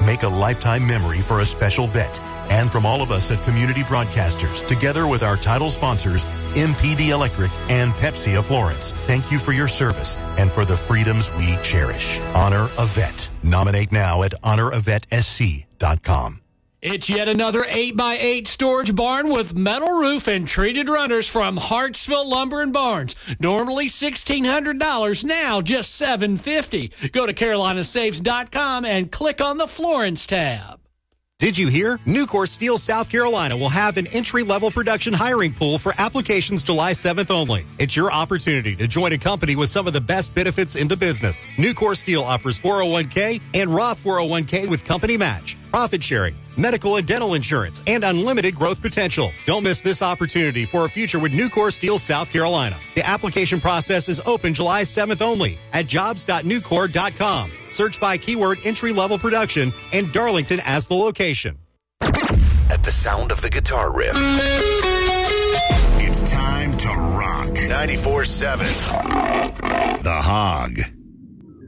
Make a lifetime memory for a special vet. And from all of us at Community Broadcasters, together with our title sponsors, MPD Electric and Pepsi of Florence, thank you for your service and for the freedoms we cherish. Honor a Vet. Nominate now at honoravetsc.com. It's yet another 8x8 storage barn with metal roof and treated runners from Hartsville Lumber and Barns. Normally $1,600, now just $750. Go to carolinasafes.com and click on the Florence tab. Did you hear? Nucor Steel South Carolina will have an entry-level production hiring pool for applications July 7th only. It's your opportunity to join a company with some of the best benefits in the business. Nucor Steel offers 401k and Roth 401k with company match, profit sharing, medical and dental insurance, and unlimited growth potential. Don't miss this opportunity for a future with Nucor Steel South Carolina. The application process is open July 7th only at jobs.nucor.com. Search by keyword entry-level production and Darlington as the location. At the sound of the guitar riff, it's time to rock. 94.7 The Hog.